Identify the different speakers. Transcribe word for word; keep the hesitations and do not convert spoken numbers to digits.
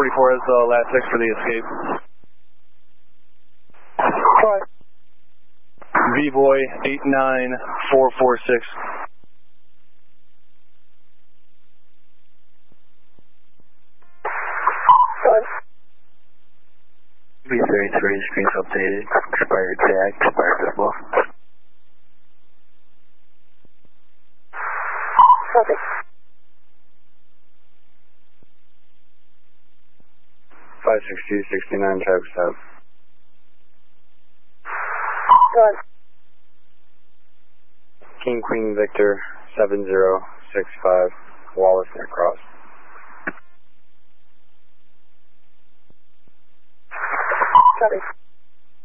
Speaker 1: forty-four has uh, last six for the escape.
Speaker 2: Five.
Speaker 1: V-Boy eight nine four four six.
Speaker 2: Five.
Speaker 3: V thirty-three, screens updated. Expired tag, expired visible.
Speaker 2: Copy.
Speaker 3: five sixty, sixty-nine, traffic stop.
Speaker 2: Five.
Speaker 3: King Queen Victor seven zero six five, Wallace near cross.
Speaker 2: Copy.